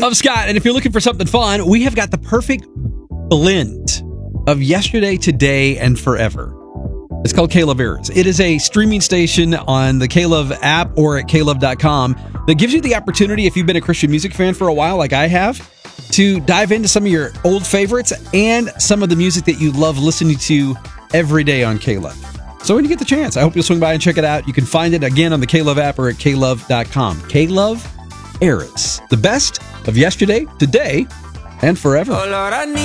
Love Scott. And if you're looking for something fun, we have got the perfect blend of yesterday, today, and forever. It's called K-Love Eras. It is a streaming station on the K-Love app or at klove.com that gives you the opportunity, if you've been a Christian music fan for a while like I have, to dive into some of your old favorites and some of the music that you love listening to every day on K-Love. So when you get the chance, I hope you'll swing by and check it out. You can find it again on the K-Love app or at klove.com. K-Love Eras. The best of yesterday, today, and forever.